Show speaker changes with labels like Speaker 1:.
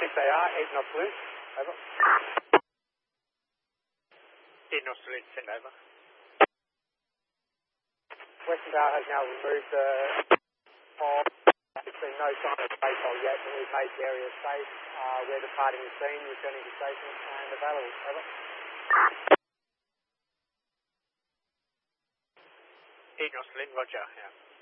Speaker 1: think they are. 8 knots loose. Over.
Speaker 2: 8 knots to lead, send over.
Speaker 1: Western Tower has now removed the fog. There's been no sign of space hole yet, but we've made the area safe. We're departing the scene, returning to station and available. Over.
Speaker 2: 8 knots to lead, roger. Yeah.